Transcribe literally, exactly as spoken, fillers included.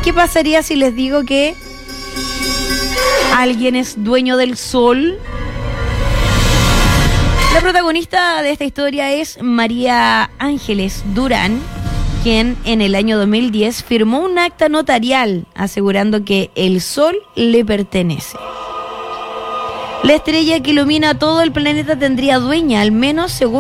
¿Qué pasaría si les digo que alguien es dueño del sol? La protagonista de esta historia es María Ángeles Durán, quien en el año dos mil diez firmó un acta notarial asegurando que el sol le pertenece. La estrella que ilumina todo el planeta tendría dueña, al menos según